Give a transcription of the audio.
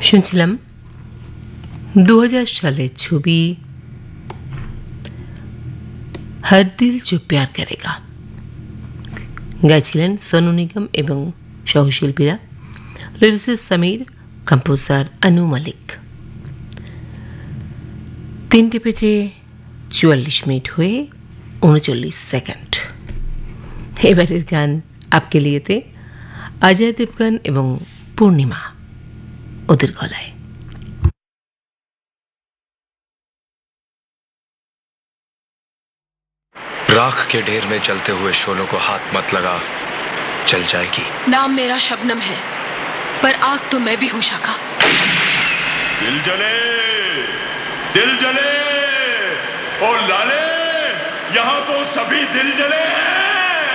শুনছিলাম 2000 সালের ছবি হর দিল जो प्यार करेगा গাইছিলেন সোনু নিগম এবং সহশিল্পীরা লিরিসিস্ট সমীর কম্পোজার আনু মালিক 3:44 হয়ে 39 সেকেন্ড এবারের গান আপকে লিয়েতে অজয় দেবগন এবং পূর্ণিমা ওদের গলায় राख के ढेर में जलते हुए शोलों को हाथ मत लगा, जल जाएगी। नाम मेरा शबनम है, पर आग तो मैं भी हूं शाखा। दिल जले ओ लाले, यहाँ तो सभी दिल जले हैं।